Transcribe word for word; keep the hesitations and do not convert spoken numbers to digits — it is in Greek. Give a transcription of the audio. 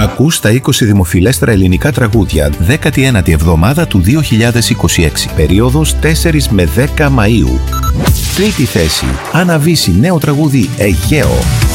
Ακούς τα είκοσι δημοφιλέστερα ελληνικά τραγούδια, δέκατη ένατη εβδομάδα του δύο χιλιάδες είκοσι έξι, περίοδος τέσσερις με δέκα Μαΐου. Τρίτη θέση, Άννα Βύση, νέο τραγούδι Αιγαίο.